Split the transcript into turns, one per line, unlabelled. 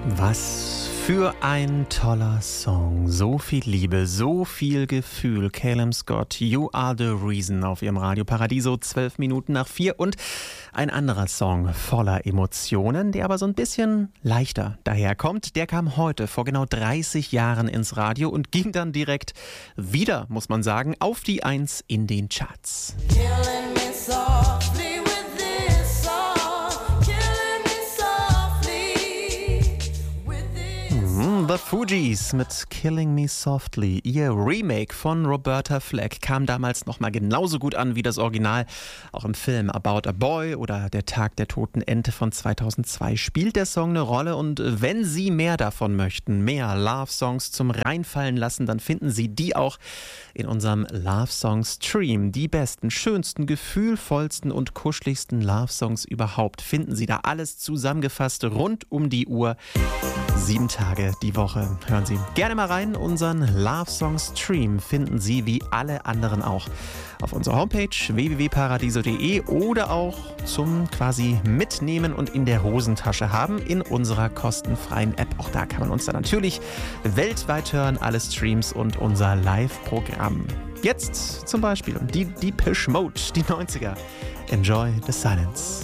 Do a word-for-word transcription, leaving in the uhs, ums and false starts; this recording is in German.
Was für ein toller Song. So viel Liebe, so viel Gefühl. Calum Scott, You Are the Reason auf ihrem Radio Paradiso, zwölf Minuten nach vier. Und ein anderer Song voller Emotionen, der aber so ein bisschen leichter daherkommt. Der kam heute vor genau dreißig Jahren ins Radio und ging dann direkt wieder, muss man sagen, auf die Eins in den Charts.
Killing me softly with this song, killing me softly with this.
The Fugees mit Killing Me Softly. Ihr Remake von Roberta Flack kam damals nochmal genauso gut an wie das Original. Auch im Film About a Boy oder Der Tag der toten Ente von zweitausendzwei spielt der Song eine Rolle. Und wenn Sie mehr davon möchten, mehr Love-Songs zum Reinfallen lassen, dann finden Sie die auch in unserem Love-Song-Stream. Die besten, schönsten, gefühlvollsten und kuscheligsten Love-Songs überhaupt finden Sie da. Alles zusammengefasst rund um die Uhr. Sieben Tage die Woche. Hören Sie gerne mal rein. Unseren Love-Song-Stream finden Sie wie alle anderen auch auf unserer Homepage w w w punkt paradiso punkt de oder auch zum quasi Mitnehmen und in der Hosentasche haben in unserer kostenfreien App. Auch da kann man uns dann natürlich weltweit hören, alle Streams und unser Live-Programm. Jetzt zum Beispiel die Depeche Mode, die neunziger. Enjoy the Silence.